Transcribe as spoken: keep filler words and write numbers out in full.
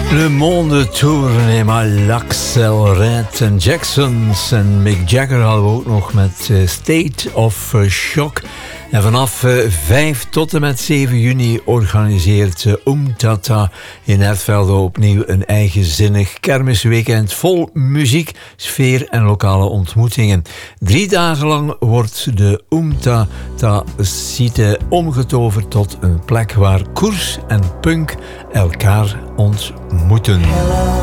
Le Monde Tourne, maar Laxel, Red en Jacksons en Mick Jagger hadden we ook nog met uh, State of uh, Shock. En vanaf uh, vijf tot en met zeven juni organiseert uh, Oomtata in Ertvelde opnieuw een eigenzinnig kermisweekend vol muziek, sfeer en lokale ontmoetingen. Drie dagen lang wordt de Oomtata-site omgetoverd tot een plek waar koers en punk elkaar ontmoeten.